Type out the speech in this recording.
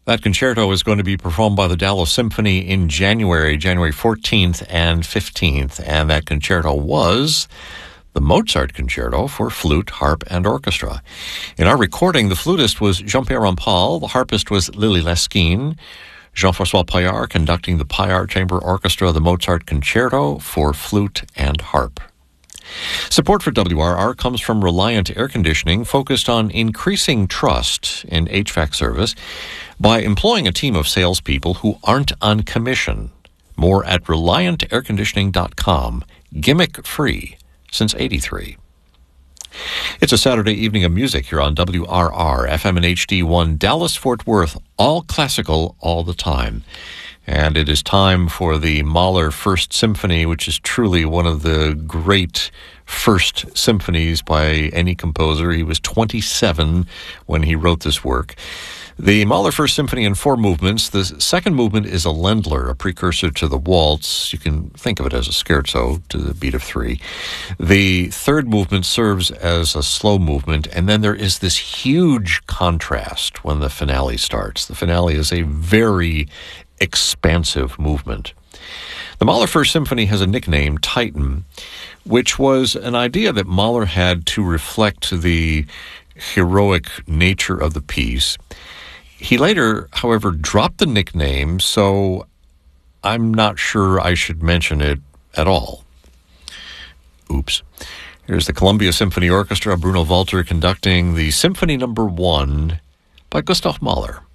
That concerto is going to be performed by the Dallas Symphony in January 14th and 15th, and that concerto was the Mozart Concerto for flute, harp, and orchestra. In our recording, the flutist was Jean-Pierre Rampal, the harpist was Lily Lesquin, Jean-François Paillard conducting the Paillard Chamber Orchestra, the Mozart Concerto for flute and harp. Support for WRR comes from Reliant Air Conditioning, focused on increasing trust in HVAC service by employing a team of salespeople who aren't on commission. More at ReliantAirConditioning.com. Gimmick-free since '83. It's a Saturday evening of music here on WRR, FM and HD1, Dallas-Fort Worth, all classical all the time. And it is time for the Mahler First Symphony, which is truly one of the great first symphonies by any composer. He was 27 when he wrote this work. The Mahler First Symphony in 4 movements. The second movement is a Ländler, a precursor to the waltz. You can think of it as a scherzo to the beat of 3. The third movement serves as a slow movement, and then there is this huge contrast when the finale starts. The finale is a very expansive movement. The Mahler First Symphony has a nickname, Titan, which was an idea that Mahler had to reflect the heroic nature of the piece. He later, however, dropped the nickname, so I'm not sure I should mention it at all. Oops. Here's the Columbia Symphony Orchestra, Bruno Walter conducting the Symphony No. 1 by Gustav Mahler.